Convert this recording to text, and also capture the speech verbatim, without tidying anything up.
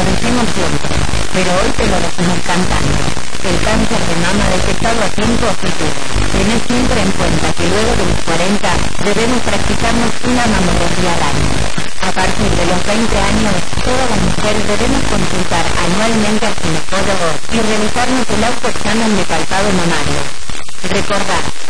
lo dijimos siempre, pero hoy te lo decimos cantando. El cáncer de mama detectado a tiempo o futuro. Tened siempre en cuenta que luego de los cuarenta, debemos practicarnos una mamografía al año. A partir de los veinte años, todas las mujeres debemos consultar anualmente al ginecólogo y realizarnos el autoexamen de palpado mamario. Recordad,